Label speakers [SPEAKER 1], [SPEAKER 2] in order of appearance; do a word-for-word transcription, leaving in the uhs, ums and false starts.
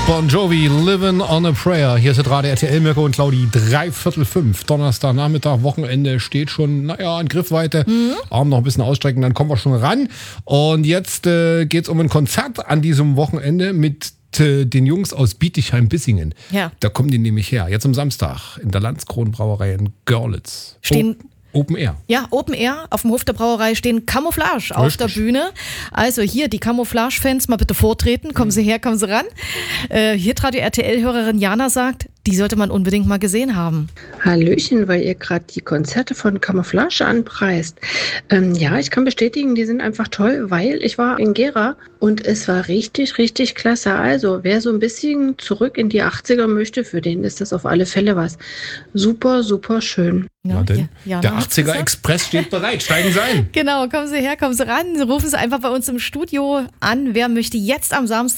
[SPEAKER 1] Bon Jovi, Living on a Prayer. Hier ist Radio R T L, Mirko und Claudi, drei Viertel fünf. Donnerstagnachmittag, Wochenende steht schon, naja, in Griffweite. Mhm. Arm noch ein bisschen ausstrecken, dann kommen wir schon ran. Und jetzt äh, geht es um ein Konzert an diesem Wochenende mit äh, den Jungs aus Bietigheim-Bissingen. Ja. Da kommen die nämlich her. Jetzt am Samstag in der Landskronenbrauerei in Görlitz.
[SPEAKER 2] Stehen...
[SPEAKER 1] Oh. Open Air.
[SPEAKER 2] Ja, Open Air. Auf dem Hof der Brauerei stehen Camouflage auf der Bühne. Also hier, die Camouflage-Fans mal bitte vortreten. Kommen Sie her, kommen Sie ran. Äh, hier Radio R T L-Hörerin Jana sagt, die sollte man unbedingt mal gesehen haben.
[SPEAKER 3] Hallöchen, weil ihr gerade die Konzerte von Camouflage anpreist. Ähm, ja, ich kann bestätigen, die sind einfach toll, weil ich war in Gera und es war richtig, richtig klasse. Also, wer so ein bisschen zurück in die achtziger möchte, für den ist das auf alle Fälle was. Super, super schön.
[SPEAKER 1] Ja, Na denn, ja, der achtziger Express steht bereit. Steigen Sie ein.
[SPEAKER 2] Genau, kommen Sie her, kommen Sie ran. Rufen Sie einfach bei uns im Studio an. Wer möchte jetzt am Samstag